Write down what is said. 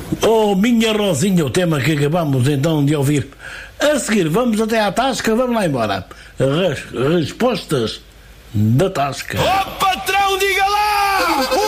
Oh, minha Rosinha, o tema que acabamos então de ouvir. A seguir, vamos até à Tasca, vamos lá embora. Respostas da Tasca. Ó patrão, diga lá!